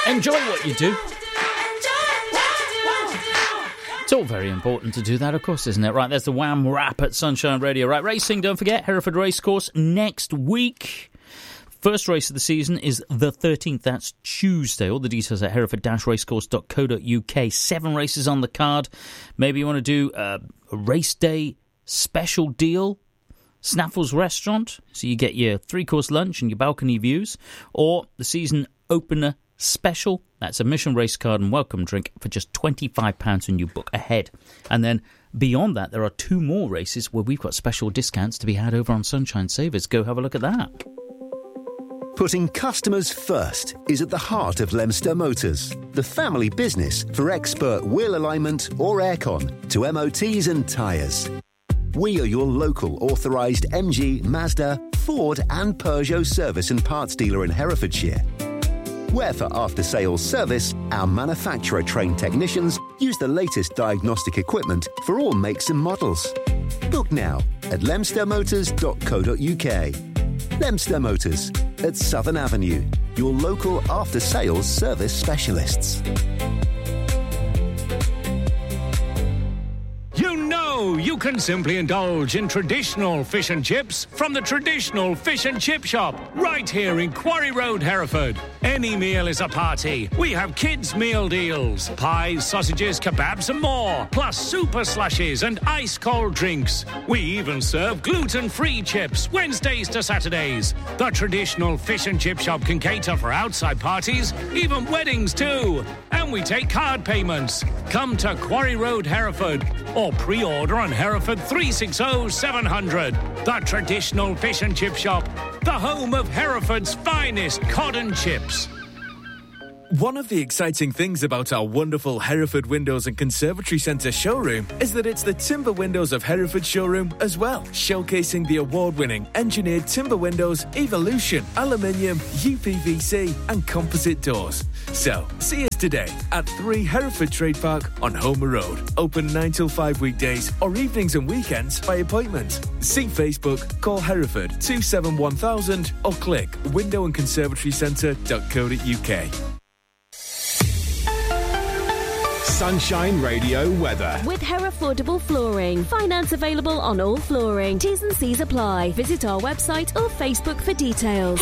Enjoy what you do. It's all very important to do that, of course, isn't it? Right, there's the Wham Wrap at Sunshine Radio. Right, racing, don't forget, Hereford Racecourse next week. First race of the season is the 13th. That's Tuesday. All the details at hereford-racecourse.co.uk. 7 races on the card. Maybe you want to do a race day special deal. Snaffles Restaurant, so you get your 3-course lunch and your balcony views. Or the season opener special. That's a Mission race card and welcome drink for just £25 when you book ahead. And then beyond that, there are 2 more races where we've got special discounts to be had over on Sunshine Savers. Go have a look at that. Putting customers first is at the heart of Lemster Motors, the family business for expert wheel alignment or aircon to MOTs and tyres. We are your local authorised MG, Mazda, Ford and Peugeot service and parts dealer in Herefordshire. Where for after-sales service, our manufacturer-trained technicians use the latest diagnostic equipment for all makes and models. Book now at lemstermotors.co.uk. Lemster Motors at Southern Avenue, your local after-sales service specialists. You can simply indulge in traditional fish and chips from the traditional fish and chip shop right here in Quarry Road, Hereford. Any meal is a party. We have kids' meal deals, pies, sausages, kebabs and more, plus super slushies and ice-cold drinks. We even serve gluten-free chips Wednesdays to Saturdays. The traditional fish and chip shop can cater for outside parties, even weddings too. And we take card payments. Come to Quarry Road, Hereford, or pre-order on Hereford 360 700. The traditional fish and chip shop, the home of Hereford's finest cod and chips. One of the exciting things about our wonderful Hereford Windows and Conservatory Centre showroom is that it's the Timber Windows of Hereford showroom as well, showcasing the award-winning engineered timber windows, Evolution, aluminium, UPVC and composite doors. So, see us today at 3 Hereford Trade Park on Homer Road. Open 9 till 5 weekdays or evenings and weekends by appointment. See Facebook, call Hereford 271,000 or click windowandconservatorycentre.co.uk. Sunshine Radio weather. With Herefordable Flooring. Finance available on all flooring. T's and C's apply. Visit our website or Facebook for details.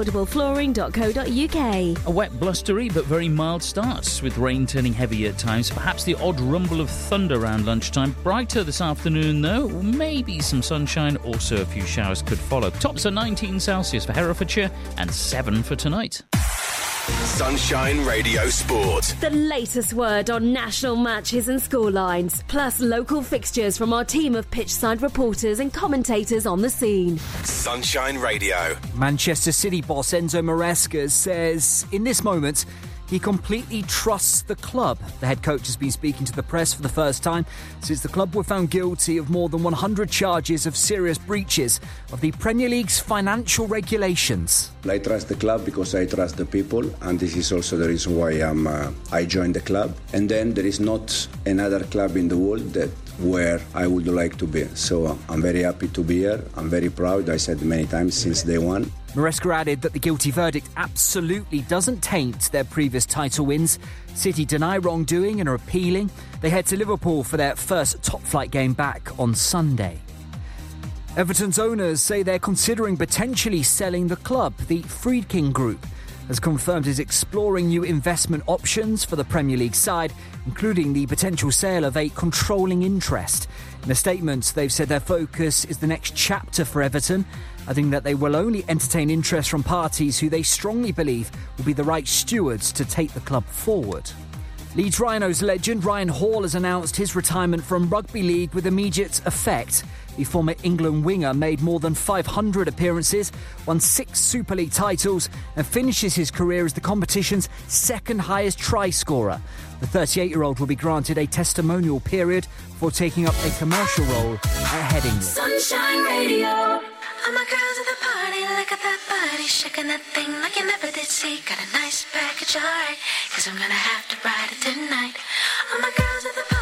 HerefordableFlooring.co.uk. A wet, blustery but very mild start, with rain turning heavy at times. Perhaps the odd rumble of thunder around lunchtime. Brighter this afternoon though. Maybe some sunshine. Also a few showers could follow. Tops are 19 Celsius for Herefordshire and 7 for tonight. Sunshine Radio Sport. The latest word on national matches and scorelines, plus local fixtures from our team of pitchside reporters and commentators on the scene. Sunshine Radio. Manchester City boss Enzo Maresca says in this moment he completely trusts the club. The head coach has been speaking to the press for the first time since the club were found guilty of more than 100 charges of serious breaches of the Premier League's financial regulations. I trust the club because I trust the people, and this is also the reason why I joined the club. And then there is not another club in the world that where I would like to be. So I'm very happy to be here. I'm very proud. I said many times since day one. Maresca added that the guilty verdict absolutely doesn't taint their previous title wins. City deny wrongdoing and are appealing. They head to Liverpool for their first top-flight game back on Sunday. Everton's owners say they're considering potentially selling the club. The Friedkin Group has confirmed it's exploring new investment options for the Premier League side, including the potential sale of a controlling interest. In a statement, they've said their focus is the next chapter for Everton, adding that they will only entertain interest from parties who they strongly believe will be the right stewards to take the club forward. Leeds Rhinos legend Ryan Hall has announced his retirement from rugby league with immediate effect. The former England winger made more than 500 appearances, won 6 Super League titles and finishes his career as the competition's second highest try scorer. The 38-year-old will be granted a testimonial period before taking up a commercial role at Headingley. Sunshine Radio. All my girls at the party, look at that body, shaking that thing like you never did see. Got a nice package, alright, 'cause I'm gonna have to ride it tonight. All my girls at the party.